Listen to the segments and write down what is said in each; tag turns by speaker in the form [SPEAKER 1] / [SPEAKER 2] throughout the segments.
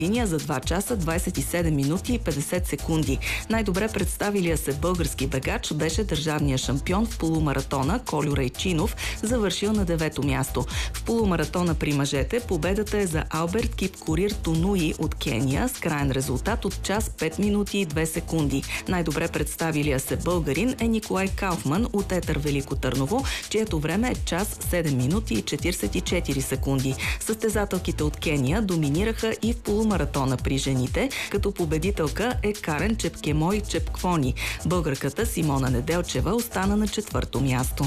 [SPEAKER 1] линия за 2 часа, 27 минути и 50 секунди. Най-добре представилия се български бегач беше държавният шампион в полумаратона Колю Райчинов, завършил на 9-то място. В полумаратона при мъжете победата е за Алберт Кипкорир Тунуи от Кения с краен резултат от час 5 минути и 2 секунди. Най-добре представилия се българин е Николай Кауфман от Етър Велико Търново, чието време е час 7 минути и 44 секунди. Състезателките от Кения доминираха и в полумаратона при жените, като победителка е Карен Чепкемой Чепквони. Българката Симона Неделчева остана на 4-то място.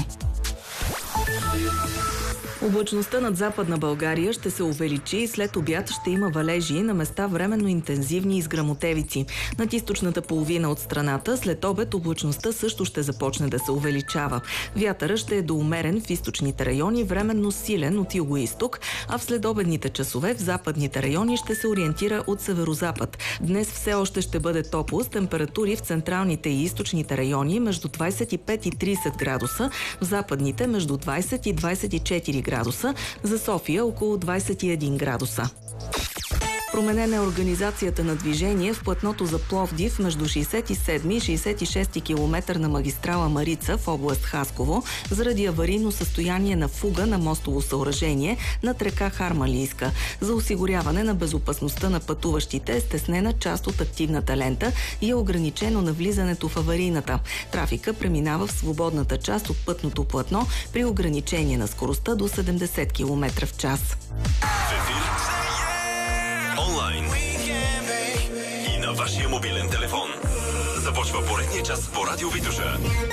[SPEAKER 1] Облачността над Западна България ще се увеличи и след обяд ще има валежи, на места временно интензивни изграмотевици. Над източната половина от страната след обед облачността също ще започне да се увеличава. Вятъра ще е до умерен в източните райони, временно силен от югоизток, а в следобедните часове в западните райони ще се ориентира от северозапад. Днес все още ще бъде топло с температури в централните и източните райони между 25 и 30 градуса, в западните между 20 и 24 градуса, за София около 21 градуса. Променена е организацията на движение в платното за Пловдив между 67 и 66 км на магистрала Марица в област Хасково заради аварийно състояние на фуга на мостово съоръжение над река Хармалийска. За осигуряване на безопасността на пътуващите е стеснена част от активната лента и е ограничено навлизането в аварийната. Трафика преминава в свободната част от пътното платно при ограничение на скоростта до 70 км в час.
[SPEAKER 2] Онлайн и на вашия мобилен телефон. Започва поредния час по Радио Витоша.